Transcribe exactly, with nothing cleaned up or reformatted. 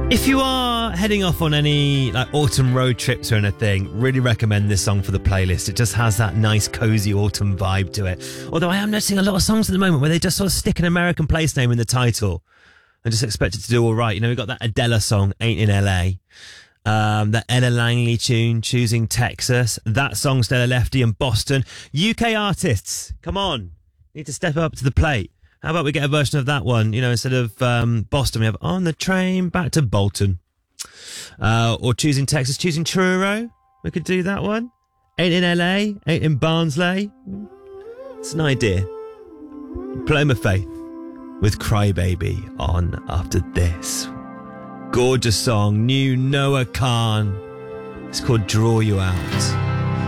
If you are heading off on any like autumn road trips or anything, really recommend this song for the playlist. It just has that nice cozy autumn vibe to it. Although I am noticing a lot of songs at the moment where they just sort of stick an American place name in the title and just expect it to do all right. You know, we've got that Adele song, Ain't in L A. Um, that Ella Langley tune, Choosing Texas. That song, Stella Lefty and Boston. U K artists, come on. Need to step up to the plate. How about we get a version of that one? You know, instead of um, Boston, we have On the Train Back to Bolton. Uh, or Choosing Texas, Choosing Truro. We could do that one. Ain't in L A, Ain't in Barnsley. It's an idea. Paloma Faith with Crybaby on after this. Gorgeous song, new Noah Khan. It's called Draw You Out.